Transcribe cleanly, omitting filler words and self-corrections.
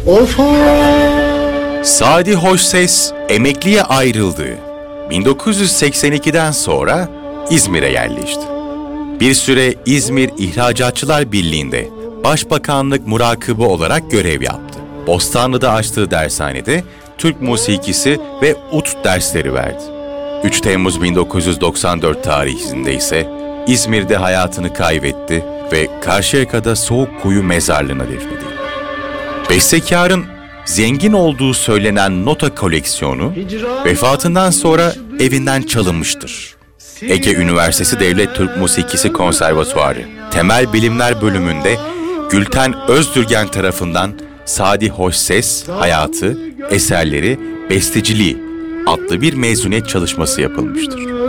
Sadi Hoşses emekliye ayrıldı. 1982'den sonra İzmir'e yerleşti. Bir süre İzmir İhracatçılar Birliği'nde Başbakanlık murakibı olarak görev yaptı. Bostanlı'da açtığı dershanede Türk musikisi ve ut dersleri verdi. 3 Temmuz 1994 tarihinde ise İzmir'de hayatını kaybetti ve Karşıyaka'da Soğukkuyu mezarlığına defnedildi. Bestekarın zengin olduğu söylenen nota koleksiyonu vefatından sonra evinden çalınmıştır. Ege Üniversitesi Devlet Türk Musikisi Konservatuarı Temel Bilimler Bölümünde Gülten Özdürgen tarafından Sadi Hoşses Hayatı, Eserleri, Besteciliği adlı bir mezuniyet çalışması yapılmıştır.